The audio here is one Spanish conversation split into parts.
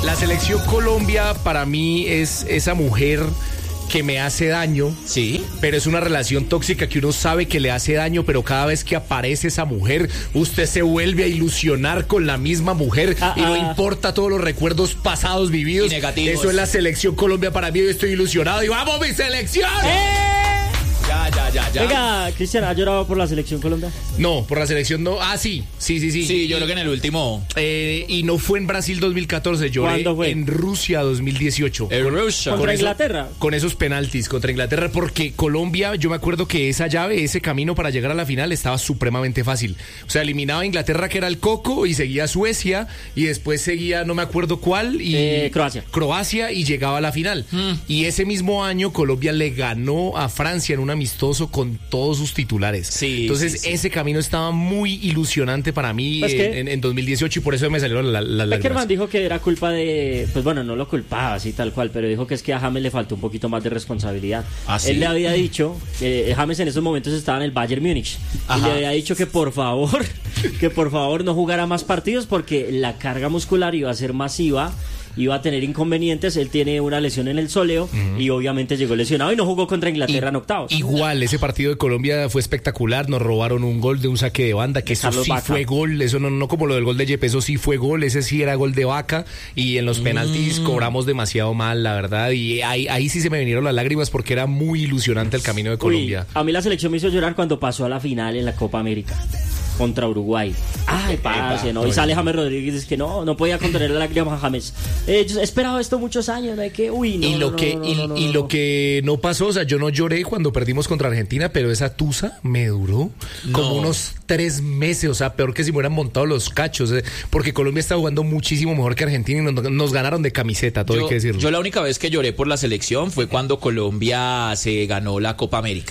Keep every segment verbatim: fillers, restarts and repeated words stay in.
La selección Colombia para mí es esa mujer que me hace daño, sí, pero es una relación tóxica que uno sabe que le hace daño, pero cada vez que aparece esa mujer, usted se vuelve a ilusionar con la misma mujer ah, y no ah. importa todos los recuerdos pasados vividos. Y negativos. Eso es la selección Colombia para mí, yo estoy ilusionado y ¡vamos mi selección! ¡Eh! Ya, ya, ya, ya. Venga, Cristian, ¿ha llorado por la selección Colombia? No, por la selección no. Ah, sí, sí, sí, sí. Sí, yo creo que en el último. Eh, y no fue en Brasil dos mil catorce, lloré ¿Cuándo fue? En Rusia dos mil dieciocho. En Rusia. ¿Contra con Inglaterra? Eso, con esos penaltis contra Inglaterra, porque Colombia, yo me acuerdo que esa llave, ese camino para llegar a la final estaba supremamente fácil. O sea, eliminaba a Inglaterra, que era el coco, y seguía a Suecia, y después seguía no me acuerdo cuál, y eh, Croacia. Croacia, y llegaba a la final. Mm. Y ese mismo año Colombia le ganó a Francia en un amistoso con todos sus titulares. Sí, Entonces sí, sí. ese camino estaba muy ilusionante para mí pues en, en, en dos mil dieciocho y por eso me salieron las la, la Peckerman dijo que era culpa de, pues bueno, no lo culpaba así tal cual, pero dijo que es que a James le faltó un poquito más de responsabilidad. ¿Ah, sí? Él le había dicho que James en esos momentos estaba en el Bayern Múnich. Ajá. Y le había dicho que por favor, que por favor no jugara más partidos porque la carga muscular iba a ser masiva, iba a tener inconvenientes. Él tiene una lesión en el sóleo uh-huh. y obviamente llegó lesionado y no jugó contra Inglaterra y, en octavos. Igual, ese partido de Colombia fue espectacular. Nos robaron un gol de un saque de banda, que eso sí Vaca. fue gol. Eso no, no como lo del gol de Yepes, eso sí fue gol. Ese sí era gol de Vaca. Y en los penaltis mm. cobramos demasiado mal, la verdad. Y ahí, ahí sí se me vinieron las lágrimas porque era muy ilusionante el camino de Colombia. Uy, a mí la selección me hizo llorar cuando pasó a la final en la Copa América contra Uruguay. Ay, parce, ¿no? Y sale James Rodríguez, es que no, no podía contener la lágrima a James. Eh, yo he esperado esto muchos años, no hay que, uy, no. Y lo no, que, no, no, y, no, no, y no. lo que no pasó, o sea, yo no lloré cuando perdimos contra Argentina, pero esa tusa me duró no. como unos tres meses, o sea, peor que si me hubieran montado los cachos, eh, porque Colombia está jugando muchísimo mejor que Argentina y nos, nos ganaron de camiseta, todo yo, hay que decirlo. Yo la única vez que lloré por la selección fue cuando Colombia se ganó la Copa América.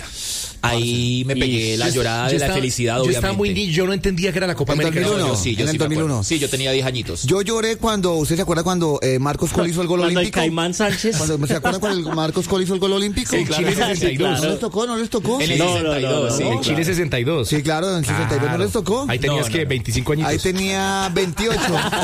Ahí me pegué y la yo, llorada yo de estaba, la felicidad, yo obviamente. Estaba muy ni, yo no entendía que era la Copa en América. dos mil uno, no, yo sí, yo en sí el dos mil uno. Sí, yo tenía diez añitos. Yo lloré cuando, ¿usted se acuerda cuando eh, Marcos Col hizo el gol cuando olímpico? Cuando el Caimán Sánchez. Cuando, ¿se acuerdan cuando el Marcos Col hizo el gol olímpico? Sí, claro. Chile sesenta y dos. Sí, claro. ¿No les tocó? ¿No les tocó? En el no, sesenta y dos, no, no, sí. no, En Chile sesenta y dos. Sí, claro, en el sesenta y dos claro. no les tocó. Ahí tenías no, que no, no. veinticinco añitos. Ahí tenía veintiocho.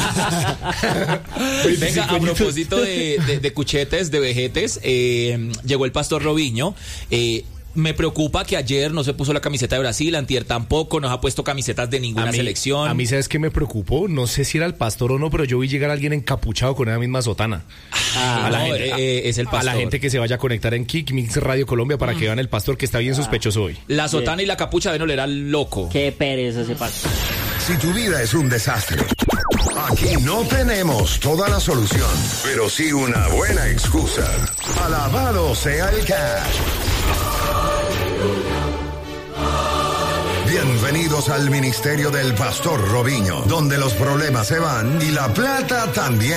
Venga, a propósito de, de, de cuchetes, de vejetes, eh, llegó el Pastor Robinho. Eh, Me preocupa que ayer no se puso la camiseta de Brasil, antier tampoco, no ha puesto camisetas de ninguna a mí, selección. A mí, ¿sabes qué me preocupó? No sé si era el Pastor o no, pero yo vi llegar a alguien encapuchado con esa misma sotana. Ah, a la no, gente, eh, es el Pastor. A la gente que se vaya a conectar en Kick Mix Radio Colombia para mm. que vean el Pastor, que está bien sospechoso hoy. La sotana sí. Y la capucha deben oler al loco. Qué pereza ese Pastor. Si tu vida es un desastre, aquí no tenemos toda la solución, pero sí una buena excusa. Alabado sea el cash. Bienvenidos al Ministerio del Pastor Robinho, donde los problemas se van y la plata también.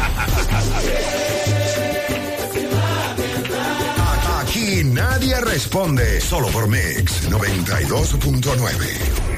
Aquí nadie responde, solo por Mix noventa y dos punto nueve.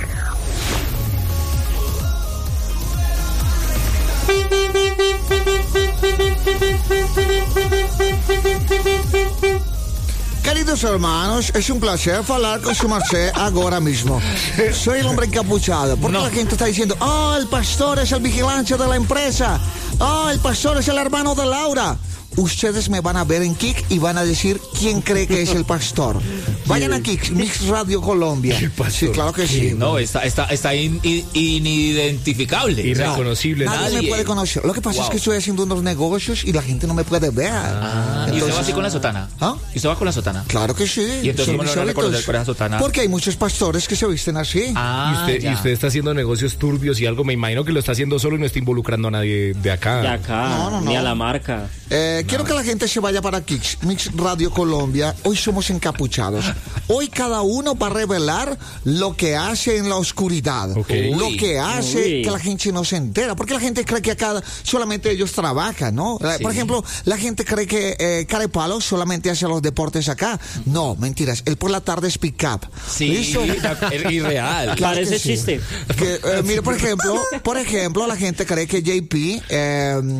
Queridos hermanos, es un placer hablar con su merced ahora mismo. Soy el hombre encapuchado. ¿Por qué no. la gente está diciendo, oh, el pastor es el vigilante de la empresa? Oh, el pastor es el hermano de Laura. Ustedes me van a ver en Kick y van a decir quién cree que es el pastor. Vayan a Kick, Mix Radio Colombia. Sí, claro que sí. No, está, está, está in, in, inidentificable. Irreconocible. No, nadie, nadie me puede conocer. Lo que pasa wow. es que estoy haciendo unos negocios y la gente no me puede ver. Ah, entonces, ¿y usted va así con la sotana? ¿Ah? ¿Y usted va con la sotana? Claro que sí. ¿Y entonces cómo lo van a reconocer con esa sotana? Porque hay muchos pastores que se visten así. Ah, y, usted, y usted está haciendo negocios turbios y algo, me imagino que lo está haciendo solo y no está involucrando a nadie de acá. De acá, no, no, no. Ni a la marca. Eh, no. Quiero que la gente se vaya para Kicks, Mix Radio Colombia. Hoy somos encapuchados. Hoy cada uno va a revelar lo que hace en la oscuridad. Okay. Lo que hace Uy. que la gente no se entera. Porque la gente cree que acá solamente ellos trabajan, ¿no? Sí. Por ejemplo, la gente cree que eh, Carepalo solamente hace los deportes acá. No, mentiras. Él por la tarde es pick-up. Sí, ¿listo? Es irreal. Claro. Parece sí. chiste. Que, eh, mire, por ejemplo, por ejemplo, la gente cree que J P... Eh,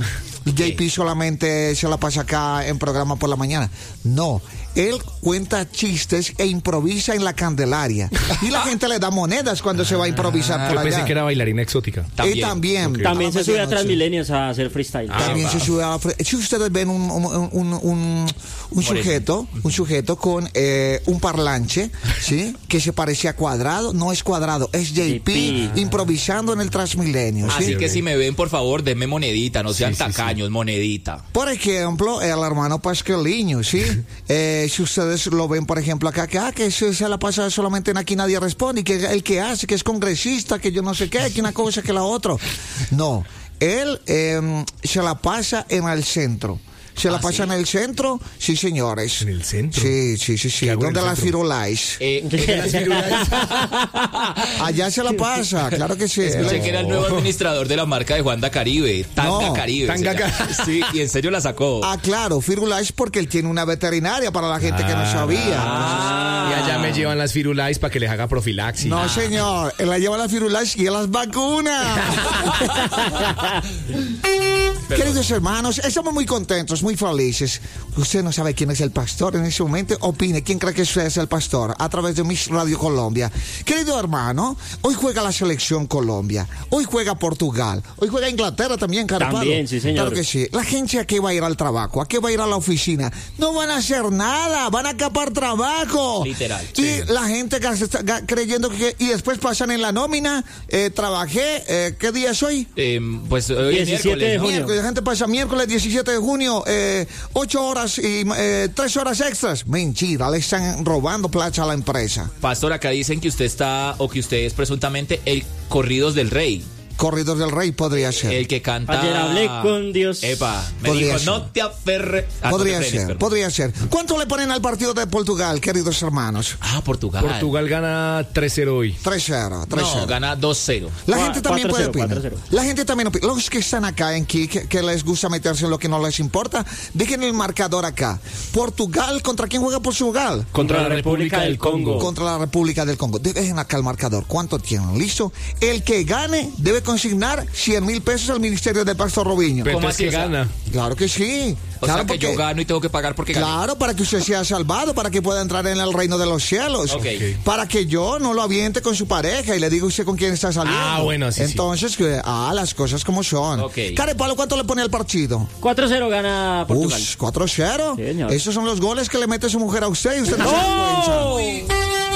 J P solamente se la pasa acá en programa por la mañana. No, él cuenta chistes e improvisa en la Candelaria. Y la gente le da monedas cuando se va a improvisar por Yo allá. pensé que era bailarina exótica. Y también. Okay. También se sube a medianoche. Transmilenios a hacer freestyle. Ah, También va. se sube a... Si ustedes ven un, un, un, un, un sujeto, un sujeto con eh, un parlanche, ¿sí? Que se parece a Cuadrado, no es Cuadrado, es J P, J P. improvisando en el Transmilenio, ¿sí? Así que si me ven, por favor, denme monedita, no sean Sí, sí, tacaños, monedita. Por ejemplo, el hermano Pasqueliño, ¿sí? Eh, si ustedes lo ven, por ejemplo, acá, que, ah, que se, se la pasa solamente en Aquí Nadie Responde, y que el que hace, que es congresista, que yo no sé qué, que una cosa, que la otra. No, él eh, se la pasa en el centro. ¿Se la ¿Ah, pasa sí? en el centro? Sí, señores. ¿En el centro? Sí, sí, sí, sí. ¿Qué hago en ¿Dónde el la centro? Firulais? Eh, Allá se la pasa, claro que sí. escuché que era el nuevo administrador de la marca de Juanda Caribe, Tanga No, Caribe. Tanga se llama. Ca- Sí, y en serio la sacó. Ah, claro, Firulais porque él tiene una veterinaria para la gente que no sabía. Ah, y allá me llevan las firulais para que les haga profilaxis. No, señor, él la lleva a la Firulais y él las vacuna. Queridos hermanos, estamos muy contentos, muy felices. Usted no sabe quién es el pastor en ese momento. Opine, ¿quién cree que usted es el pastor? A través de Miss Radio Colombia. Querido hermano, hoy juega la selección Colombia. Hoy juega Portugal. Hoy juega Inglaterra también, Carapalo. También, sí, señor. Claro que sí. La gente a qué va a ir al trabajo, a qué va a ir a la oficina. No van a hacer nada, van a capar trabajo. Literal. Y Sí. la gente que se está ga- creyendo que... Y después pasan en la nómina, eh, trabajé, eh, ¿qué día es hoy? Eh, pues hoy es diecisiete de miércoles, ¿no? junio. Miércoles, la gente pasa miércoles diecisiete de junio, eh, ocho horas y eh, tres horas extras. Mentira, le están robando plata a la empresa. Pastor, acá dicen que usted está, o que usted es presuntamente el Corridos del Rey. Corridos del Rey podría ser. El que canta. Ayer hablé con Dios. Epa, me Podría dijo, ser. no te aferres. Ah, Podría no te frenes, ser, perdón. podría ser. ¿Cuánto le ponen al partido de Portugal, queridos hermanos? Ah, Portugal. Portugal gana tres cero hoy. tres cero, tres cero. No, gana dos cero. La Cua- gente también puede cuatro cero, opinar. cuatro cero. La gente también opina. Los que están acá en Kik, que, que les gusta meterse en lo que no les importa, dejen el marcador acá. Portugal, ¿contra quién juega Portugal? Contra la República del Congo. Contra la República del Congo. Dejen acá el marcador. ¿Cuánto tienen? ¿Listo? El que gane debe consignar cien mil pesos al Ministerio del Pastor Robinho. Pero ¿Cómo entonces así? que O sea, gana. Claro que sí. O claro, sea que yo porque- gano y tengo que pagar porque gané. Claro, para que usted sea salvado, para que pueda entrar en el reino de los cielos. Ok. Para que yo no lo aviente con su pareja y le diga usted con quién está saliendo. Ah, bueno, así sí. Entonces, que, ah, las cosas como son. Ok. Carepalo, ¿cuánto le pone al partido? cuatro cero gana Portugal. Uf, cuatro cero. Sí, señor. Esos son los goles que le mete su mujer a usted y usted no se da cuenta.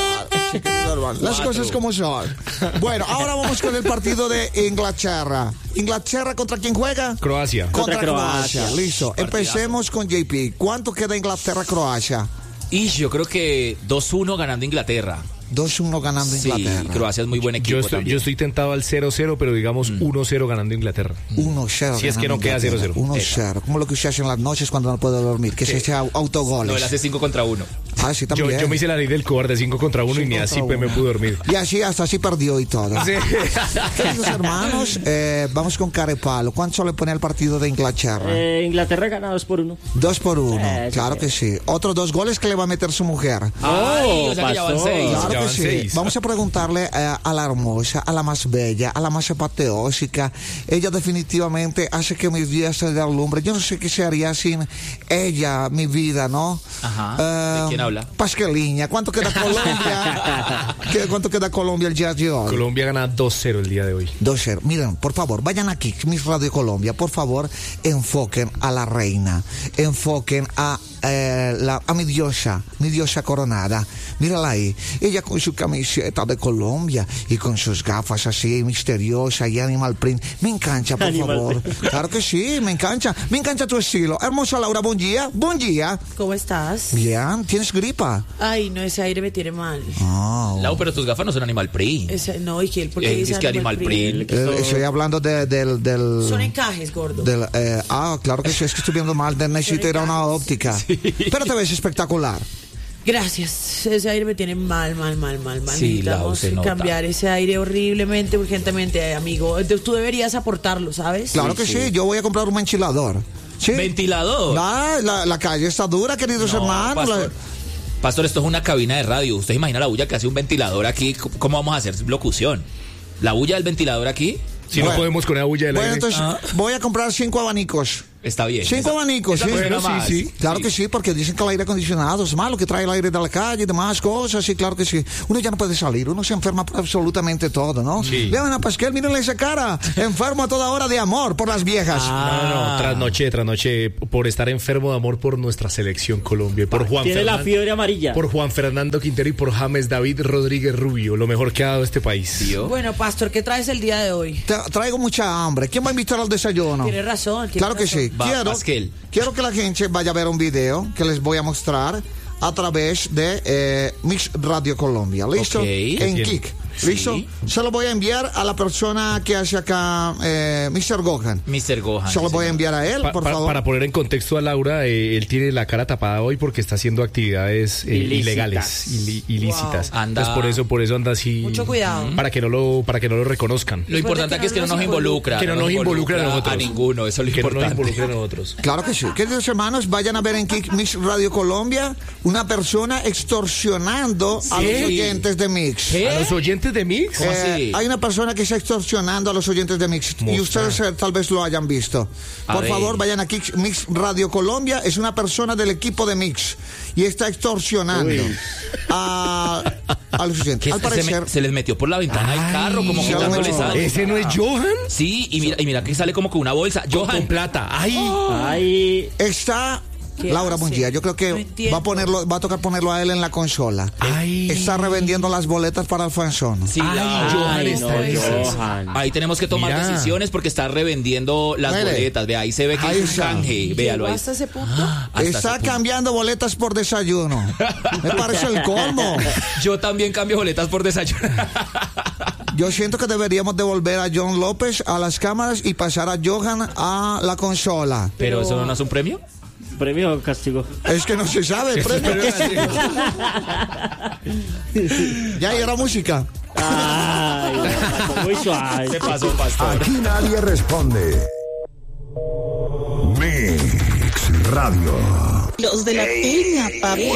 Las cosas como son. Bueno, ahora vamos con el partido de Inglaterra. ¿Inglaterra contra quién juega? Croacia. Contra, Contra Croacia. Croacia. Listo. Partidazo. Empecemos con J P. ¿Cuánto queda Inglaterra-Croacia? Y yo creo que dos uno ganando Inglaterra. dos uno ganando Sí, Inglaterra. Croacia es muy buen equipo Yo estoy, también. yo estoy tentado al cero cero, pero digamos uno cero ganando Inglaterra. uno cero. Si es que no queda cero cero. uno cero. Como lo que usted hace en las noches cuando no puede dormir, que se echa No, él autogoles. hace cinco contra uno. Ah, sí, Yo, también. yo me hice la ley del cobarde cinco contra uno y ni Cinco así contra pues, me uno. pude dormir. Y así, hasta así perdió y todo. Sí. Queridos hermanos, eh, vamos con Carepalo. ¿Cuánto le pone al partido de Inglaterra? Eh, Inglaterra gana dos por uno. Dos por uno. Eh, sí, claro sí. que sí. Otros dos goles que le va a meter su mujer. Ay, o sea que ya van pasó. seis. Claro Ya que van sí. seis. Vamos a preguntarle eh, a la hermosa, a la más bella, a la más apateósica. Ella definitivamente hace que mis días se alumbre. Yo no sé qué se haría sin ella, mi vida, ¿no? Ajá. ¿De quién habla? Pasqueliña. ¿Cuánto queda Colombia? ¿Qué- ¿Cuánto queda Colombia el día de hoy? Colombia gana dos cero el día de hoy. dos cero. Miren, por favor, vayan aquí, Miss Radio Colombia, por favor, enfoquen a la reina, enfoquen a, eh, la, a mi diosa, mi diosa coronada. Mírala ahí, ella con su camiseta de Colombia y con sus gafas así misteriosas y animal print. Me encanta, por Animal favor. print. Claro que sí, me encanta. Me encanta tu estilo. Hermosa Laura, buen día. Buen día. ¿Cómo estás? Bien, ¿tienes gripa? Ay, no, ese aire me tiene mal. Ah, Lau, pero tus gafas no son animal print. Ese, no, ¿y qué? ¿Por qué Eh, dice es que animal print. eh, estoy hablando de- del... del Son encajes, gordo. Del, eh, ah, claro que sí, es que estoy viendo mal, de necesito ir a una óptica. Pero te ves espectacular. Gracias. Ese aire me tiene mal, mal, mal, mal, mal. Sí, Lau, Necesitamos se nota. cambiar ese aire horriblemente, urgentemente, amigo. Entonces, tú deberías aportarlo, ¿sabes? Claro que sí. yo voy a comprar un ventilador. ¿Sí? Ventilador. Ah, la, la calle está dura, queridos No, hermanos. pastor. La- Pastor, esto es una cabina de radio. ¿Usted imagina la bulla que hace un ventilador aquí? ¿Cómo vamos a hacer locución? ¿La bulla del ventilador aquí? Si Bueno. no podemos con la bulla del Bueno, aire. entonces voy a comprar cinco abanicos. Está bien. Cinco Esa- abanicos, esa sí. funciona Bueno, más. sí, sí. Claro que sí, porque dicen que el aire acondicionado es malo, que trae el aire de la calle y demás cosas, sí, claro que sí. Uno ya no puede salir, uno se enferma por absolutamente todo, ¿no? Sí. Vean a Pasquel, mírenle esa cara, enfermo a toda hora de amor por las viejas. No, no, no, trasnoché, trasnoché por estar enfermo de amor por nuestra selección Colombia, por Juan Tiene la Fernan- fiebre amarilla. por Juan Fernando Quintero y por James David Rodríguez Rubio, lo mejor que ha dado este país. ¿Vio? Bueno, Pastor, ¿qué traes el día de hoy? Tra- traigo mucha hambre. ¿Quién va a invitar al desayuno? Tiene razón. tiene Claro que razón. sí. Va, Quiero, Pasquel. quiero que la gente vaya a ver un video que les voy a mostrar a través de eh, Mix Radio Colombia. ¿Listo? Ok. En Bien. Kik. ¿Listo? Sí. Se lo voy a enviar a la persona que hace acá, eh, mister Gohan. mister Gohan. Se lo sí, voy a señor. enviar a él, Pa- por pa- favor. Para poner en contexto a Laura, eh, él tiene la cara tapada hoy porque está haciendo actividades eh, Ilícitas. ilegales, ili- ilícitas. Wow. Anda- Entonces por eso, por eso anda así. Mucho cuidado. Para que no lo, para que no lo reconozcan. Lo importante que aquí es que no no nos nos involucra. Que no nos involucre a nosotros. A ninguno, eso es lo Que no nos importante. involucren a nosotros. Claro que sí. Queridos hermanos, vayan a ver en Kik Mix Radio Colombia una persona extorsionando a los oyentes de Mix. ¿Qué? ¿A los oyentes de Mix? ¿Cómo Eh, así? hay una persona que está extorsionando a los oyentes de Mix y Mostrar. ustedes eh, tal vez lo hayan visto. A Por ver. favor, vayan a Kik Mix Radio Colombia. Es una persona del equipo de Mix y está extorsionando a, a los oyentes. ¿Qué Al se, se parecer, me- se les metió por la ventana del carro, como se quitándoles lo metió. algo. ¿Ese no es Johan? Sí, y mira, y mira que sale como con una bolsa. Con Johan, plata. ¡Ay! Ay, está ¿Qué Laura hace? Mongia. Yo creo que No entiendo. va a ponerlo, va a tocar ponerlo a él en la consola. Ay. Está revendiendo las boletas para el fanzón. sí, Ay, Laura. Johan ay, está no, en esas. Johan. Ahí tenemos que tomar Mira. decisiones porque está revendiendo las Mire. boletas. Ve, ahí se ve que Ahí es un está. canje. Véalo ¿Llegó ahí. hasta ese punto? Hasta Está ese punto. cambiando boletas por desayuno. Me parece el colmo. Yo también cambio boletas por desayuno. Yo siento que deberíamos devolver a John López a las cámaras y pasar a Johan a la consola. Pero eso no es un premio. ¿Premio o castigo? Es que no se sabe el premio. Ya, y ahora música. Ay, muy suave. Se pasó, pastor. Aquí nadie responde. Mix Radio. Los de la piña, papi.